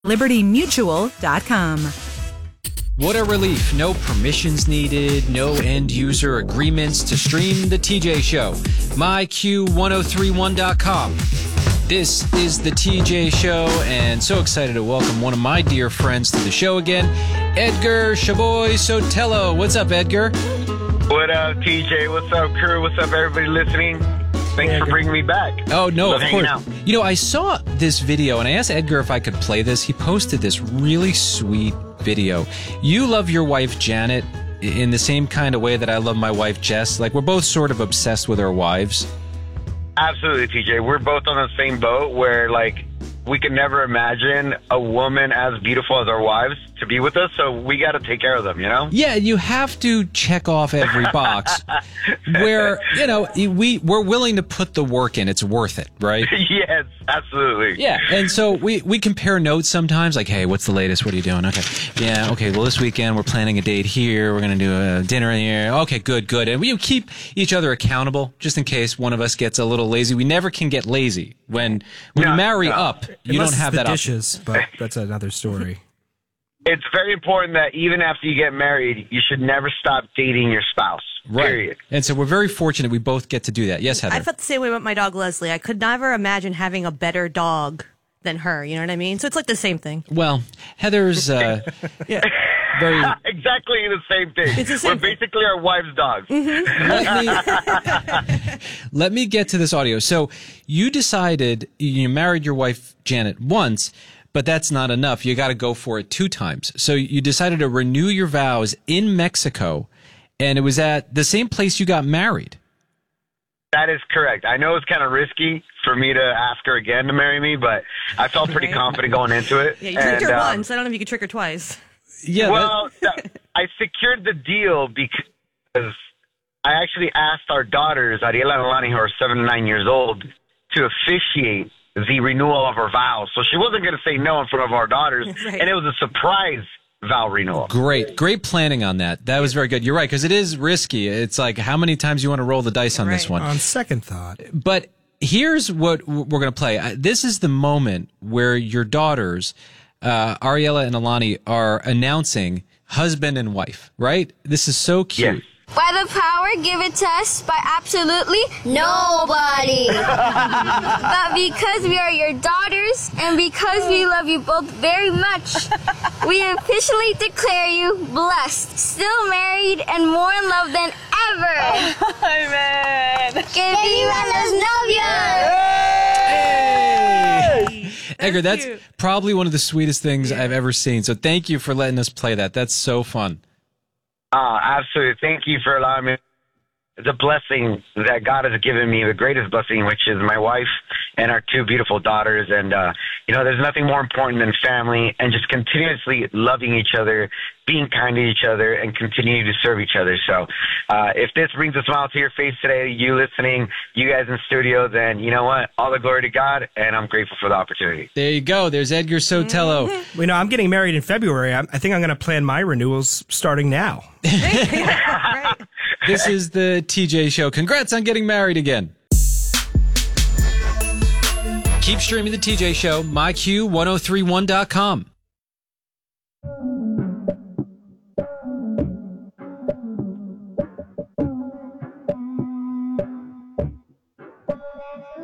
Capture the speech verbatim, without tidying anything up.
liberty mutual dot com. What a relief. No permissions needed, no end-user agreements to stream The T J Show. my q ten thirty-one dot com. This is The T J Show, and so excited to welcome one of my dear friends to the show again, Edgar Shaboy Sotelo. What's up, Edgar? What up, T J? What's up, crew? What's up, everybody listening? Thanks for bringing me back. Oh, no, Love of course. out. You know, I saw this video, and I asked Edgar if I could play this. He posted this really sweet video. You love your wife, Janet, in the same kind of way that I love my wife, Jess. Like, we're both sort of obsessed with our wives. Absolutely, T J. We're both on the same boat where, like, we can never imagine a woman as beautiful as our wives to be with us, so we got to take care of them, you know? Yeah, you have to check off every box where, you know, we, we're willing to put the work in. It's worth it, right? Yes, absolutely. Yeah, and so we, we compare notes sometimes, like, hey, what's the latest? What are you doing? Okay, yeah, okay, well, this weekend we're planning a date here. We're going to do a dinner here. Okay, good, good. And we keep each other accountable just in case one of us gets a little lazy. We never can get lazy. When, when No, you marry no. up, you Unless don't have it's that the option. dishes, but that's another story. It's very important that even after you get married, you should never stop dating your spouse, Right. period. And so we're very fortunate we both get to do that. Yes, Heather? I felt the same way with my dog Leslie. I could never imagine having a better dog than her. You know what I mean? So it's like the same thing. Well, Heather's uh, yeah, very... Exactly the same thing. It's the same We're thing. basically our wives' dogs. let me let me get to this audio. So you decided you married your wife Janet once, but that's not enough. You got to go for it two times. So you decided to renew your vows in Mexico, and it was at the same place you got married. That is correct. I know it's kind of risky for me to ask her again to marry me, but I felt pretty Right. confident going into it. Yeah, you tricked And, her um, once. I don't know if you could trick her twice. Yeah. that- Well, th- I secured the deal because I actually asked our daughters, Ariela and Alani, who are seven and nine years old, to officiate the renewal of our vows. So she wasn't going to say no in front of our daughters, Right. and it was a surprise vow renewal. Great, great planning on that. That was very good. You're right, because it is risky. It's like how many times you want to roll the dice on this Right. one. On second thought, But here's what we're going to play. Uh, This is the moment where your daughters, uh, Ariela and Alani, are announcing husband and wife, right? This is so cute. Yes. By the power given to us by absolutely nobody. But because we are your daughters and because we love you both very much, we officially declare you blessed, still married, and more in love than ever. Amen. Que vivan los novios! Edgar, that's cute. probably one of the sweetest things I've ever seen. So thank you for letting us play that. That's so fun. Uh, absolutely. Thank you for allowing me. It's a blessing that God has given me, the greatest blessing, which is my wife and our two beautiful daughters. And, uh, you know, there's nothing more important than family and just continuously loving each other, being kind to each other, and continuing to serve each other. So uh, if this brings a smile to your face today, you listening, you guys in studio, then you know what? All the glory to God, and I'm grateful for the opportunity. There you go. There's Edgar Sotelo. you know, I'm getting married in February. I, I think I'm going to plan my renewals starting now. Right. This is the T J Show. Congrats on getting married again. Keep streaming the T J Show, my q ten thirty-one dot com.